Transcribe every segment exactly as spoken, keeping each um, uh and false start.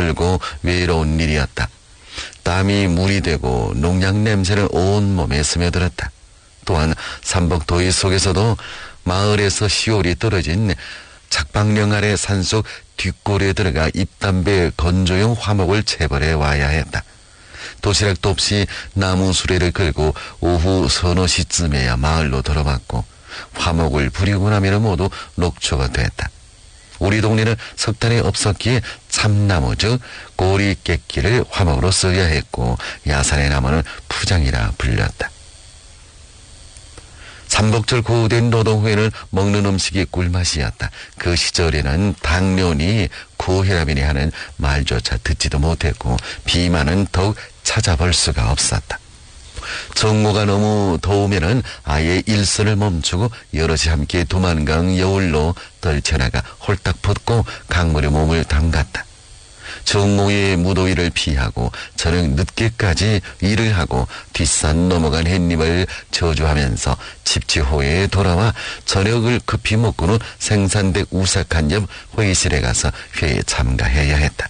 힘들고 외로운 일이었다. 땀이 물이 되고 농약 냄새는 온몸에 스며들었다. 또한 삼복도의 속에서도 마을에서 시올이 떨어진 작방령 아래 산속 뒷골에 들어가 잎담배 건조용 화목을 채벌해 와야 했다. 도시락도 없이 나무 수레를 끌고 오후 서너 시쯤에야 마을로 들어왔고 화목을 부리고 나면 모두 녹초가 됐다. 우리 동네는 석탄이 없었기에 참나무 즉 꼬리깨끼를 화목으로 써야 했고 야산의 나무는 푸장이라 불렸다. 삼복절 고된 노동 후에는 먹는 음식이 꿀맛이었다. 그 시절에는 당뇨니 고혈압이니 하는 말조차 듣지도 못했고 비만은 더욱 찾아볼 수가 없었다. 정오가 너무 더우면은 아예 일선을 멈추고 여럿이 함께 두만강 여울로 떨쳐나가 홀딱 벗고 강물에 몸을 담갔다. 정오의 무더위를 피하고 저녁 늦게까지 일을 하고 뒷산 넘어간 햇님을 저주하면서 집지호에 돌아와 저녁을 급히 먹고는 생산대 우삭한 옆 회의실에 가서 회의에 참가해야 했다.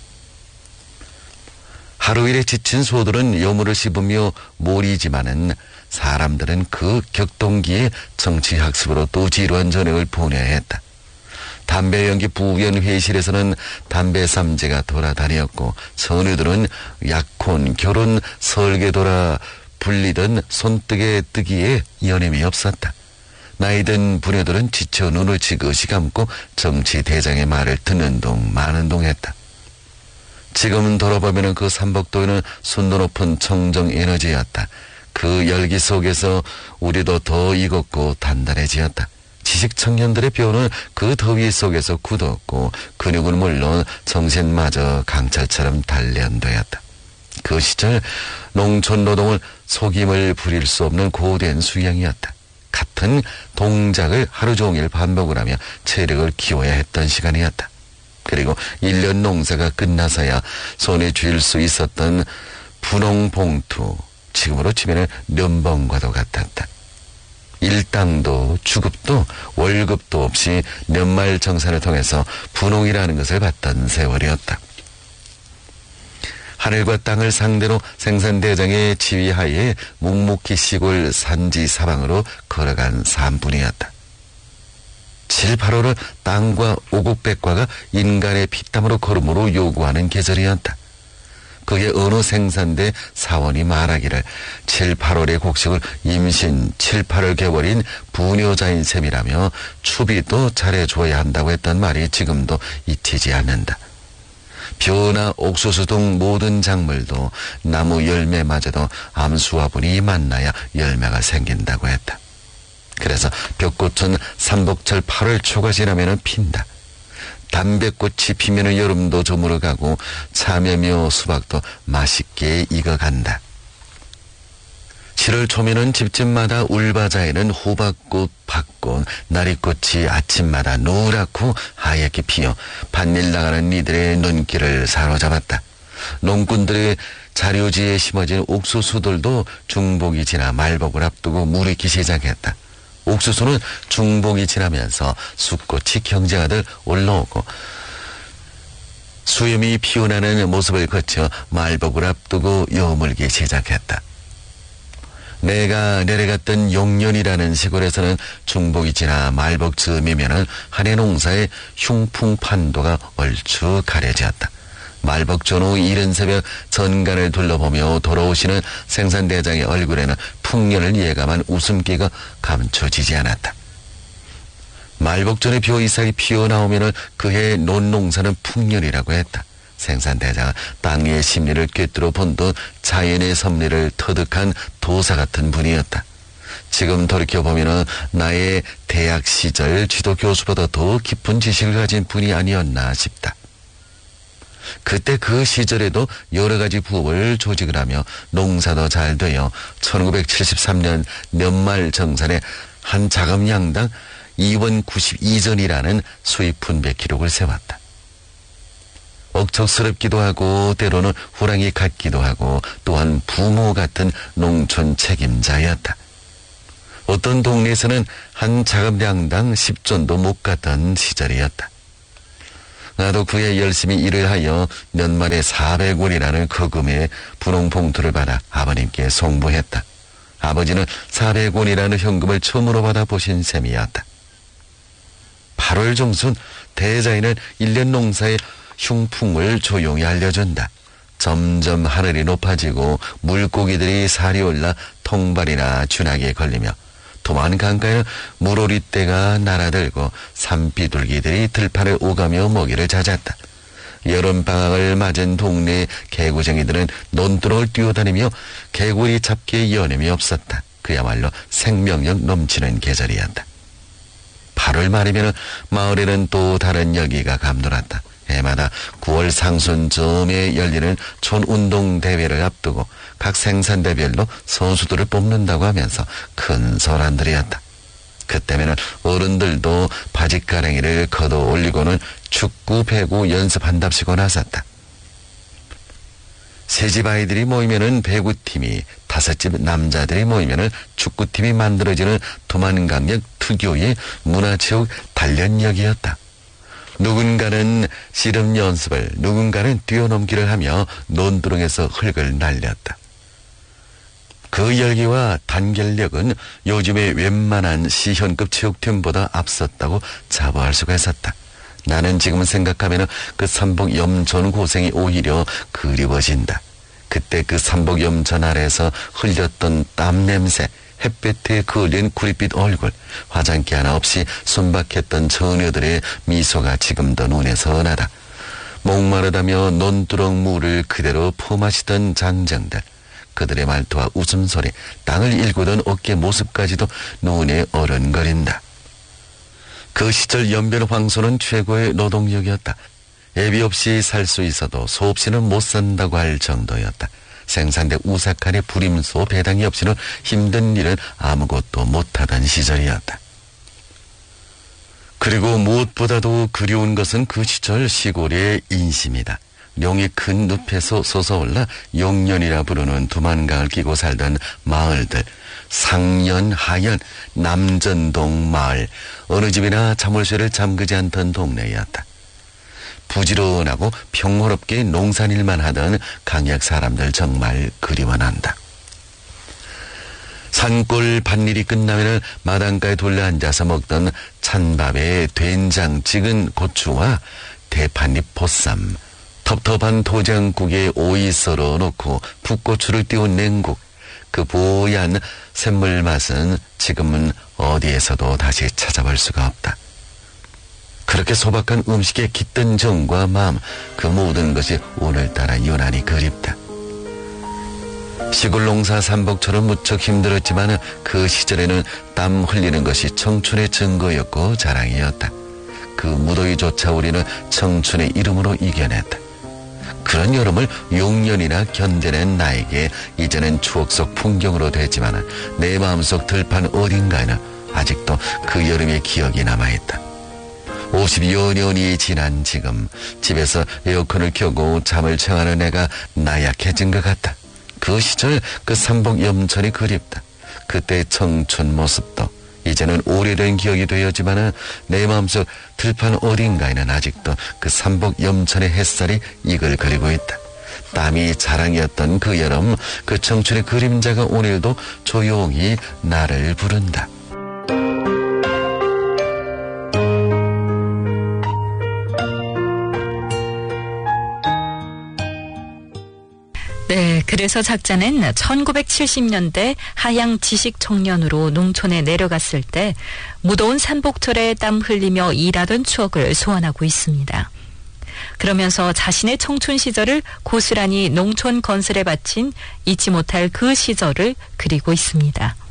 하루 일에 지친 소들은 여물을 씹으며 몰이지만은 사람들은 그 격동기에 정치학습으로 또 지루한 저녁을 보내야 했다. 담배 연기 부연 회의실에서는 담배 삼재가 돌아다녔고 선우들은 약혼, 결혼, 설계 돌아 불리던 손뜨개 뜨기에 여념이 없었다. 나이든 부녀들은 지쳐 눈을 지그시 감고 정치 대장의 말을 듣는 동 마는 동 했다. 지금 돌아보면 그 삼복도에는 순도 높은 청정 에너지였다. 그 열기 속에서 우리도 더 익었고 단단해지었다. 지식 청년들의 뼈는 그 더위 속에서 굳었고 근육은 물론 정신마저 강철처럼 단련되었다. 그 시절 농촌 노동을 속임을 부릴 수 없는 고된 수양이었다. 같은 동작을 하루 종일 반복을 하며 체력을 키워야 했던 시간이었다. 그리고 일 년 농사가 끝나서야 손에 쥘 수 있었던 분홍봉투, 지금으로 치면 면봉과도 같았다. 일당도 주급도 월급도 없이 연말 정산을 통해서 분홍이라는 것을 받던 세월이었다. 하늘과 땅을 상대로 생산대장의 지휘하에 묵묵히 시골 산지 사방으로 걸어간 산뿐이었다. 칠, 팔월을 땅과 오곡백과가 인간의 피땀으로 걸음으로 요구하는 계절이었다. 그게 어느 생산대 사원이 말하기를 칠, 팔월의 곡식을 임신 칠, 팔월 개월인 부녀자인 셈이라며 추비도 잘해줘야 한다고 했던 말이 지금도 잊히지 않는다. 벼나 옥수수 등 모든 작물도 나무 열매마저도 암수화분이 만나야 열매가 생긴다고 했다. 그래서 벽꽃은 삼복절 팔월 초가 지나면 핀다. 담배꽃이 피면 여름도 저물어가고 참외며 수박도 맛있게 익어간다. 칠월 초면은 집집마다 울바자에는 호박꽃, 밭꽃, 나리꽃이 아침마다 노랗고 하얗게 피어 밭일 나가는 이들의 눈길을 사로잡았다. 농꾼들의 자료지에 심어진 옥수수들도 중복이 지나 말복을 앞두고 무르기 시작했다. 옥수수는 중복이 지나면서 숫꽃이 경쟁하듯 올라오고 수염이 피어나는 모습을 거쳐 말복을 앞두고 여물기 시작했다. 내가 내려갔던 용년이라는 시골에서는 중복이 지나 말복 즈음이면은 한해 농사의 흉풍판도가 얼추 가려졌다. 말복 전후 이른 새벽 전간을 둘러보며 돌아오시는 생산대장의 얼굴에는 풍년을 예감한 웃음기가 감춰지지 않았다. 말복 전에 벼 이삭이 피어나오면 그해 논농사는 풍년이라고 했다. 생산대장은 땅의 심리를 꿰뚫어 본듯 자연의 섭리를 터득한 도사 같은 분이었다. 지금 돌이켜보면 나의 대학 시절 지도 교수보다 더 깊은 지식을 가진 분이 아니었나 싶다. 그때 그 시절에도 여러 가지 부업을 조직을 하며 농사도 잘 되어 천구백칠십삼 년 연말 정산에 한 자금량당 이 원 구십이 전이라는 수입 분배 기록을 세웠다. 억척스럽기도 하고 때로는 호랑이 같기도 하고 또한 부모 같은 농촌 책임자였다. 어떤 동네에서는 한 자금량당 십 전도 못 갔던 시절이었다. 나도 그에 열심히 일을 하여 년만에 사백 원이라는 거금의 분홍봉투를 받아 아버님께 송부했다. 아버지는 사백 원이라는 현금을 처음으로 받아보신 셈이었다. 팔월 중순 대자인은 일 년 농사의 흉풍을 조용히 알려준다. 점점 하늘이 높아지고 물고기들이 살이 올라 통발이나 쥐나기에 걸리며 도만 강가에는 물오리떼가 날아들고 산비둘기들이 들판을 오가며 먹이를 찾았다. 여름방학을 맞은 동네 개구쟁이들은 논두렁을 뛰어다니며 개구리 잡기에 여념이 없었다. 그야말로 생명력 넘치는 계절이었다. 팔월 말이면 마을에는 또 다른 열기가 감돌았다. 해마다 구월 상순쯤에 열리는 촌운동대회를 앞두고 각 생산대별로 선수들을 뽑는다고 하면서 큰 소란들이었다. 그때면은 어른들도 바짓가랭이를 걷어 올리고는 축구, 배구 연습한답시고 나섰다. 세 집 아이들이 모이면은 배구팀이, 다섯 집 남자들이 모이면은 축구팀이 만들어지는 도만강역 특유의 문화체육 단련역이었다. 누군가는 씨름 연습을, 누군가는 뛰어넘기를 하며 논두렁에서 흙을 날렸다. 그 열기와 단결력은 요즘의 웬만한 시현급 체육팀보다 앞섰다고 자부할 수가 있었다. 나는 지금 생각하면 그 삼복염전 고생이 오히려 그리워진다. 그때 그 삼복염전 아래에서 흘렸던 땀 냄새, 햇볕에 그을린 구릿빛 얼굴, 화장기 하나 없이 순박했던 처녀들의 미소가 지금도 눈에 선하다. 목마르다며 논두렁 물을 그대로 품마시던 장정들, 그들의 말투와 웃음소리, 땅을 일구던 어깨 모습까지도 눈에 어른거린다. 그 시절 연변 황소는 최고의 노동력이었다. 애비 없이 살 수 있어도 소 없이는 못 산다고 할 정도였다. 생산대 우삭한의 부림소 배당이 없이는 힘든 일은 아무것도 못하던 시절이었다. 그리고 무엇보다도 그리운 것은 그 시절 시골의 인심이다. 용이 큰 늪에서 솟아올라 용년이라 부르는 두만강을 끼고 살던 마을들, 상년, 하연, 남전동 마을, 어느 집이나 자물쇠를 잠그지 않던 동네였다. 부지런하고 평화롭게 농산일만 하던 강역 사람들 정말 그리워난다. 산골 밭일이 끝나면 마당가에 둘러앉아서 먹던 찬밥에 된장 찍은 고추와 대파잎 보쌈, 텁텁한 도장국에 오이 썰어 놓고 풋고추를 띄운 냉국, 그 뽀얀 샘물 맛은 지금은 어디에서도 다시 찾아볼 수가 없다. 그렇게 소박한 음식에 깃든 정과 마음, 그 모든 것이 오늘따라 유난히 그립다. 시골 농사 삼복처럼 무척 힘들었지만 그 시절에는 땀 흘리는 것이 청춘의 증거였고 자랑이었다. 그 무더위조차 우리는 청춘의 이름으로 이겨냈다. 그런 여름을 육 년이나 견뎌낸 나에게 이제는 추억 속 풍경으로 됐지만 내 마음속 들판 어딘가에는 아직도 그 여름의 기억이 남아있다. 오십여 년이 지난 지금 집에서 에어컨을 켜고 잠을 청하는 내가 나약해진 것 같다. 그 시절 그 삼복염천이 그립다. 그때 청춘 모습도 이제는 오래된 기억이 되었지만 내 마음속 들판 어딘가에는 아직도 그 삼복염천의 햇살이 이글거리고 있다. 땀이 자랑이었던 그 여름, 그 청춘의 그림자가 오늘도 조용히 나를 부른다. 네, 그래서 작자는 천구백칠십 년대 하양 지식 청년으로 농촌에 내려갔을 때 무더운 산복철에 땀 흘리며 일하던 추억을 소환하고 있습니다. 그러면서 자신의 청춘 시절을 고스란히 농촌 건설에 바친 잊지 못할 그 시절을 그리고 있습니다.